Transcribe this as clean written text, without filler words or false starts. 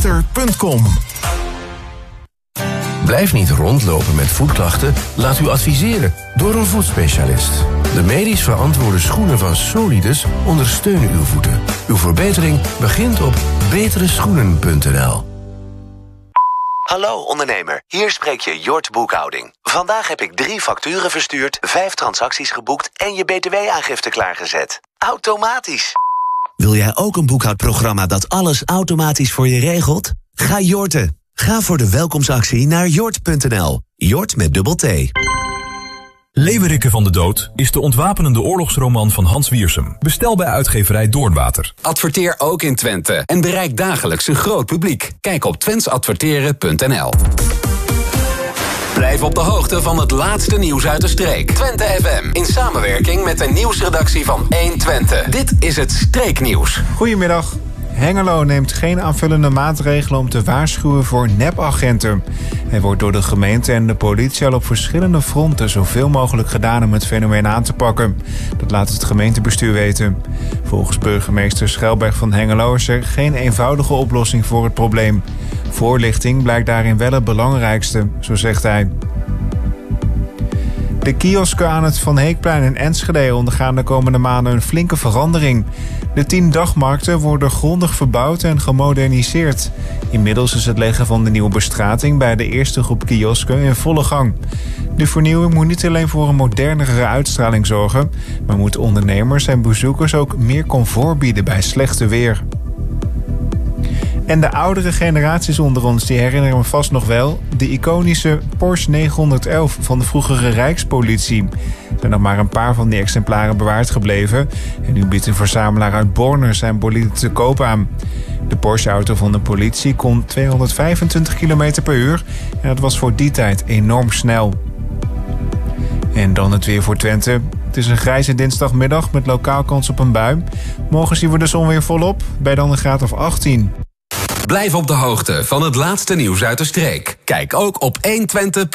Dokter.com. Blijf niet rondlopen met voetklachten. Laat u adviseren door een voetspecialist. De medisch verantwoorde schoenen van Solidus ondersteunen uw voeten. Uw verbetering begint op betereschoenen.nl. Hallo ondernemer, hier spreek je Jort Boekhouding. Vandaag heb ik 3 facturen verstuurd, 5 transacties geboekt en je btw-aangifte klaargezet. Automatisch. Wil jij ook een boekhoudprogramma dat alles automatisch voor je regelt? Ga Jorten. Ga voor de welkomstactie naar jort.nl. Jort met dubbel T. Leeuwerikke van de Dood is de ontwapenende oorlogsroman van Hans Wiersum. Bestel bij uitgeverij Doornwater. Adverteer ook in Twente en bereik dagelijks een groot publiek. Kijk op twensadverteren.nl. Blijf op de hoogte van het laatste nieuws uit de streek. Twente FM in samenwerking met de nieuwsredactie van 120. Dit is het Streeknieuws. Goedemiddag. Hengelo neemt geen aanvullende maatregelen om te waarschuwen voor nepagenten. Er wordt door de gemeente en de politie al op verschillende fronten zoveel mogelijk gedaan om het fenomeen aan te pakken. Dat laat het gemeentebestuur weten. Volgens burgemeester Schelberg van Hengelo is er geen eenvoudige oplossing voor het probleem. Voorlichting blijkt daarin wel het belangrijkste, zo zegt hij. De kiosken aan het Van Heekplein in Enschede ondergaan de komende maanden een flinke verandering. De 10 dagmarkten worden grondig verbouwd en gemoderniseerd. Inmiddels is het leggen van de nieuwe bestrating bij de eerste groep kiosken in volle gang. De vernieuwing moet niet alleen voor een modernere uitstraling zorgen, maar moet ondernemers en bezoekers ook meer comfort bieden bij slechte weer. En de oudere generaties onder ons die herinneren me vast nog wel de iconische Porsche 911 van de vroegere Rijkspolitie. Er zijn nog maar een paar van die exemplaren bewaard gebleven en nu biedt een verzamelaar uit Borne zijn bolide te koop aan. De Porsche-auto van de politie kon 225 km per uur en dat was voor die tijd enorm snel. En dan het weer voor Twente. Het is een grijze dinsdagmiddag met lokaal kans op een bui. Morgen zien we de zon weer volop, bij dan een graad of 18. Blijf op de hoogte van het laatste nieuws uit de streek. Kijk ook op 120.